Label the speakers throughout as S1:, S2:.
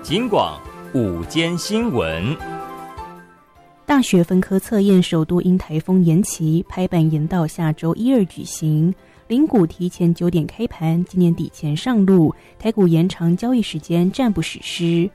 S1: 警广午间新闻。
S2: 大学分科测验首度因台风延期，拍板延到下周1、2举行。零股提前9点开盘，今年底前上路，台股延长交易时间暂不实施。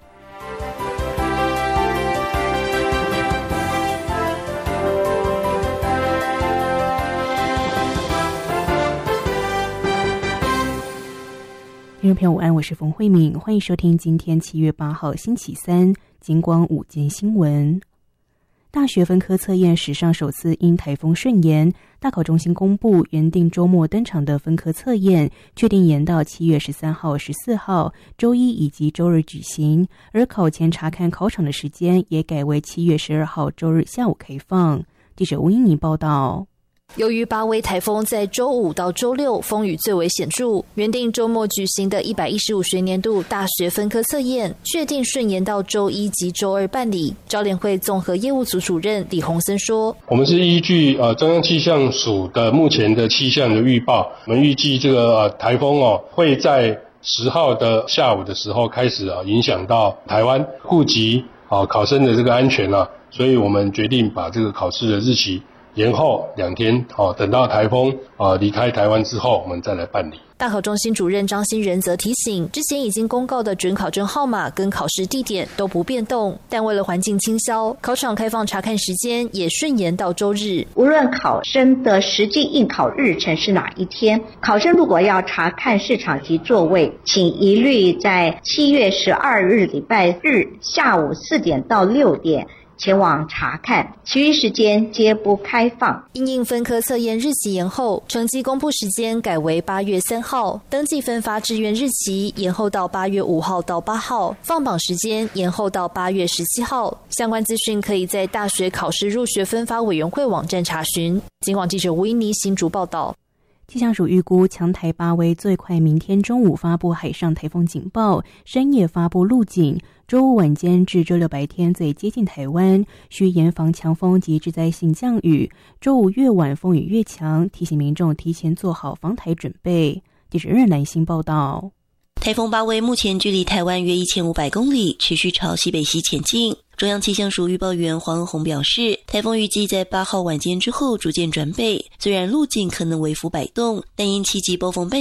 S2: 听众朋友午安，我是冯慧敏，欢迎收听今天7月8号星期三警广午间新闻。大学分科测验史上首次因台风顺延，大考中心公布原定周末登场的分科测验确定延到7月13号、14号周一以及周日举行，而考前查看考场的时间也改为7月12号周日下午开放。记者吴英妮报道。
S3: 由于巴威台风在周5到周6风雨最为显著，原定周末举行的115学年度大学分科测验确定顺延到周一及周二办理。招联会综合业务组主任李洪森说：“
S4: 我们是依据中央气象署的目前的气象的预报，我们预计这个台风会在10号的下午的时候开始影响到台湾，顾及考生的这个安全所以我们决定把这个考试的日期延后2天，等到台风离开台湾之后，我们再来办理。”
S3: 大考中心主任张新仁则提醒，之前已经公告的准考证号码跟考试地点都不变动，但为了环境清消，考场开放查看时间也顺延到周日。
S5: 无论考生的实际应考日程是哪一天，考生如果要查看试场及座位，请一律在7月12日礼拜日下午4点到6点前往查看，其余时间皆不开放。
S3: 因应分科测验日期延后，成绩公布时间改为8月3号，登记分发志愿日期延后到8月5号到8号，放榜时间延后到8月17号。相关资讯可以在大学考试入学分发委员会网站查询。警广记者吴英妮新竹报道。
S2: 气象署预估强台巴威最快明天中午发布海上台风警报，深夜发布路警，周五晚间至周六白天最接近台湾，需严防强风及致灾性降雨。周五越晚风雨越强，提醒民众提前做好防台准备。记者任南新报道。
S6: 台风巴威目前距离台湾约1500公里，持续朝西北西前进。中央气象署预报员黄恩宏表示，台风预计在8号晚间之后逐渐转北，虽然路径可能微幅摆动，但因7级暴风